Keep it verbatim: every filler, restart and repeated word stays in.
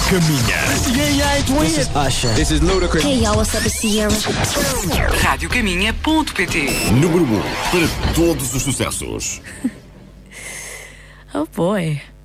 Caminha. Yeah, yeah, it's weird. This is Usher. This is Ludacris. Hey y'all, what's up, it's Sierra. rádio caminha ponto pt. Número um para todos os sucessos. Oh boy.